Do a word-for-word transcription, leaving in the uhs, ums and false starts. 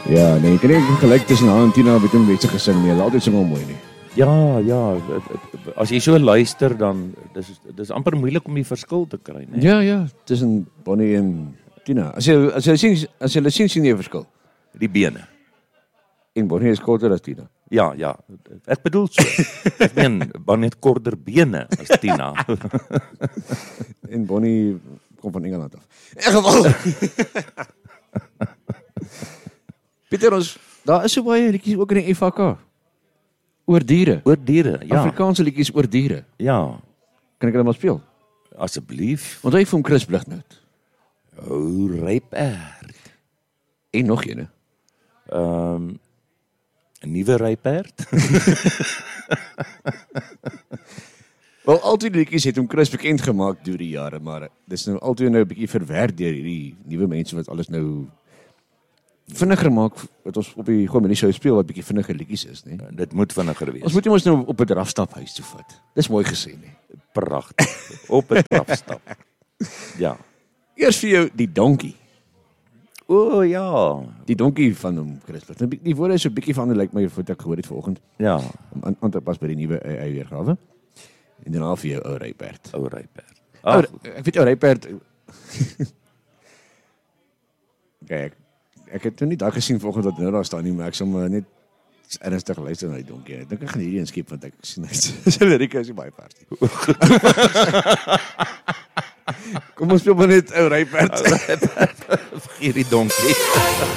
Ja, nee, ek het nie gelyk tussen haar en Tina met hom wetse gesing nie. Hulle altyd sing hom mooi nie. Ja, ja, as jy so luister dan dis dis amper moeilik om die verskil te kry, né? Ja, ja, tussen Bonnie en Tina. As jy as jy sien as jy sien sien jy 'n verskil. Die bene. En Bonnie is korter as Tina. Ja, ja. Ek bedoel so. Ek meen Bonnie het korter bene as Tina. En Bonnie kom van Engeland af. In geval. Pieter, ons daar is so baie liedjies ook in die F H K. Oor diere. Oor diere, ja. Afrikaanse liedjies oor diere. Ja, Kan ek hulle maar speel? asseblief. Want hy vir hom Chris Blighnout. O, ryperd. En nog een. Ehm um, 'n nuwe ryperd. Wel, altyd liedjies het hom Chris bekend gemaak deur die jare, maar dis nou altyd nou 'n bietjie verwerk deur hierdie nuwe mense wat alles nou vinniger maak, wat ons op die Goeie Manier Show speel, wat bietjie vinniger liedjies is, né? Dit moet vinniger wees. Ons moet ons nou op 'n drafstap huis toe vat. Dis mooi gesê, né? Pragtig. Op 'n trapstap. Ja. Eers vir jou die donkie. O, ja. Die donkie van hom Chris Blighnout. Die woorde is so 'n bietjie van hoe lyk my wat ek gehoor het vanoggend. Ja, Om aan, aan te pas by die nuwe A I weergawe. En daarna vir jou ou ryperd. ou ryperd. Ou, Ag, ek weet ou ryperd. Kyk, ek het nou nie daai gesien vanoggend wat nou daar staan nie, maar ek sal maar net ernstig luister na die donkie. Ek dink ek gaan hierdie inskep want ek sien hy sy lirieke is nie baie vers nie. Kom ons speel maar net ou ryperd. Vergeet die donkie.